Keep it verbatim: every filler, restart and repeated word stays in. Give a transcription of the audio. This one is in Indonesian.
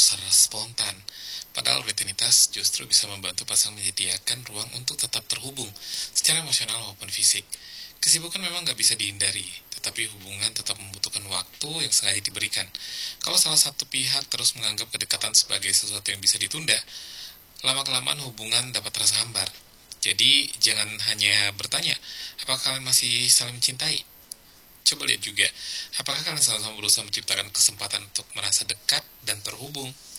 terus spontan. Padahal rutinitas justru bisa membantu pasangan menyediakan ruang untuk tetap terhubung secara emosional maupun fisik. Kesibukan memang nggak bisa dihindari, tetapi hubungan tetap membutuhkan waktu yang sengaja diberikan. Kalau salah satu pihak terus menganggap kedekatan sebagai sesuatu yang bisa ditunda, lama-kelamaan hubungan dapat terasa hambar. Jadi, jangan hanya bertanya, apakah kalian masih saling mencintai? Coba lihat juga, apakah kalian sama-sama berusaha menciptakan kesempatan untuk merasa dekat dan terhubung?